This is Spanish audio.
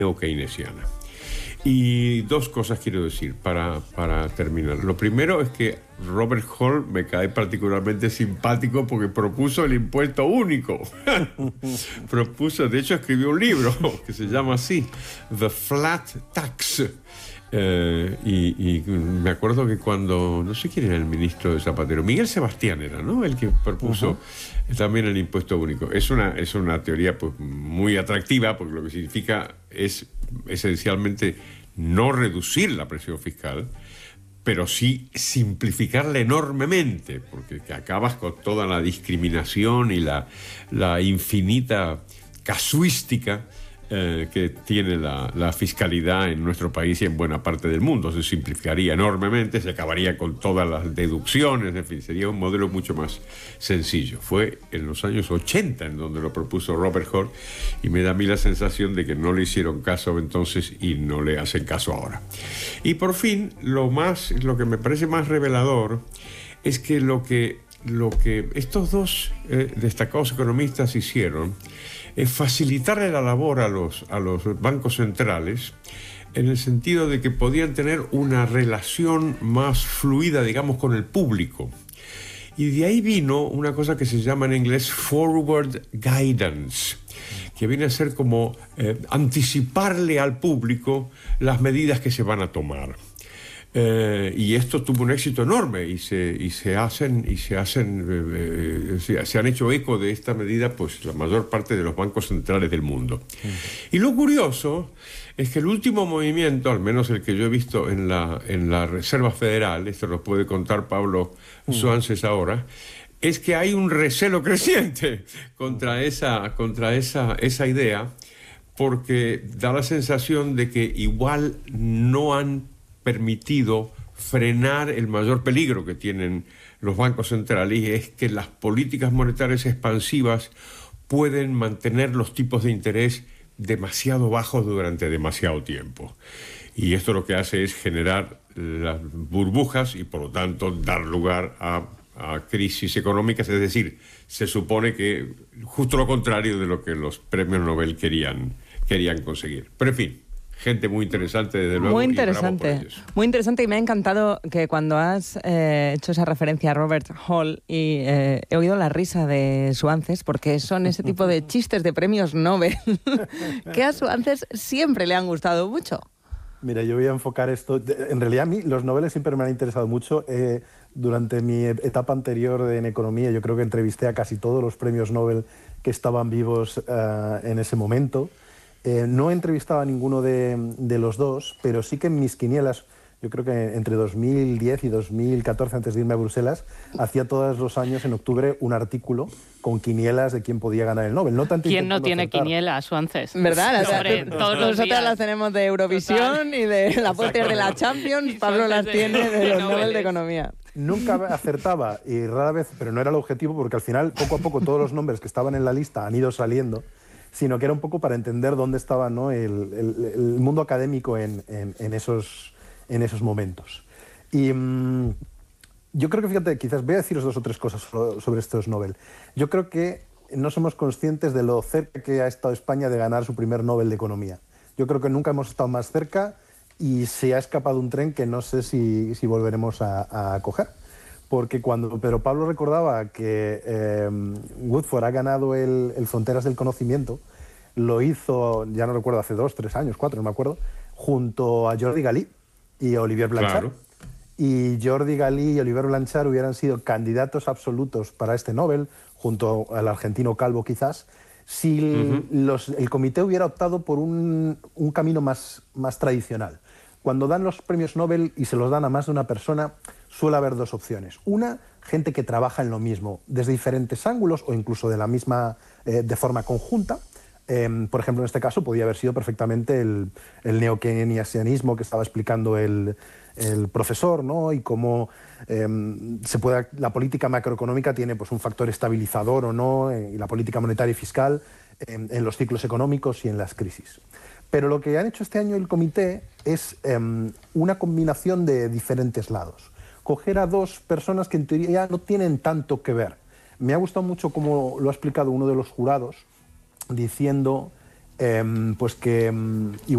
neo-keynesiana. Y dos cosas quiero decir para terminar. Lo primero es que Robert Hall me cae particularmente simpático porque propuso el impuesto único. De hecho escribió un libro que se llama así, The Flat Tax. Y me acuerdo que cuando, no sé quién era el ministro de Zapatero, Miguel Sebastián era, ¿no?, el que propuso también el impuesto único. Es una teoría pues muy atractiva, porque lo que significa es esencialmente no reducir la presión fiscal, pero sí simplificarla enormemente, porque acabas con toda la discriminación y la infinita casuística que tiene la fiscalidad en nuestro país y en buena parte del mundo. Se simplificaría enormemente, se acabaría con todas las deducciones, en fin, sería un modelo mucho más sencillo. Fue en los años 80 en donde lo propuso Robert Hall, y me da a mí la sensación de que no le hicieron caso entonces y no le hacen caso ahora. Y por fin, lo que me parece más revelador es que lo que estos dos destacados economistas hicieron es facilitarle la labor a los bancos centrales, en el sentido de que podían tener una relación más fluida, digamos, con el público. Y de ahí vino una cosa que se llama en inglés forward guidance, que viene a ser como anticiparle al público las medidas que se van a tomar. Y esto tuvo un éxito enorme y se han hecho eco de esta medida pues la mayor parte de los bancos centrales del mundo. Y lo curioso es que el último movimiento, al menos el que yo he visto en la Reserva Federal, esto lo puede contar Pablo Suárez ahora, es que hay un recelo creciente contra esa idea, porque da la sensación de que igual no han permitido frenar el mayor peligro que tienen los bancos centrales, y es que las políticas monetarias expansivas pueden mantener los tipos de interés demasiado bajos durante demasiado tiempo. Y esto lo que hace es generar las burbujas y por lo tanto dar lugar a crisis económicas. Es decir, se supone que justo lo contrario de lo que los premios Nobel querían conseguir. Pero en fin, gente muy interesante, desde luego. Muy interesante, muy interesante, y me ha encantado que cuando has hecho esa referencia a Robert Hall y he oído la risa de Suárez, porque son ese tipo de chistes de premios Nobel que a Suárez siempre le han gustado mucho. Mira, yo voy a enfocar esto. En realidad a mí los Nobel siempre me han interesado mucho. Durante mi etapa anterior en economía yo creo que entrevisté a casi todos los premios Nobel que estaban vivos en ese momento. No he entrevistado a ninguno de los dos, pero sí que en mis quinielas, yo creo que entre 2010 y 2014, antes de irme a Bruselas, hacía todos los años en octubre un artículo con quinielas de quién podía ganar el Nobel. No tanto ¿Quién no tiene quinielas, Suárez? ¿Verdad? Nosotras las tenemos de Eurovisión. Total. Y de la póster de la Champions. Pablo las tiene de los Nobel de Economía. Nunca acertaba, y rara vez, pero no era el objetivo, porque al final, poco a poco, todos los nombres que estaban en la lista han ido saliendo, sino que era un poco para entender dónde estaba, ¿no?, el mundo académico en esos momentos. Y yo creo que, fíjate, quizás voy a deciros 2 o 3 cosas sobre estos Nobel. Yo creo que no somos conscientes de lo cerca que ha estado España de ganar su primer Nobel de Economía. Yo creo que nunca hemos estado más cerca y se ha escapado un tren que no sé si volveremos a coger. Porque cuando Pedro Pablo recordaba que Woodford ha ganado el Fronteras del Conocimiento, lo hizo, ya no recuerdo, hace 2, 3 años, 4, no me acuerdo, junto a Jordi Galí y Olivier Blanchard. Claro. Y Jordi Galí y Olivier Blanchard hubieran sido candidatos absolutos para este Nobel, junto al argentino Calvo quizás, si el comité hubiera optado por un camino más tradicional. Cuando dan los premios Nobel y se los dan a más de una persona, suele haber 2 opciones. Una, gente que trabaja en lo mismo desde diferentes ángulos o incluso de forma conjunta. Por ejemplo, en este caso podía haber sido perfectamente el neo-keynesianismo que estaba explicando el profesor, ¿no? Y cómo la política macroeconómica tiene pues un factor estabilizador o no, y la política monetaria y fiscal en los ciclos económicos y en las crisis. Pero lo que han hecho este año el comité es una combinación de diferentes lados. Coger a 2 personas que en teoría no tienen tanto que ver. Me ha gustado mucho cómo lo ha explicado uno de los jurados, diciendo pues que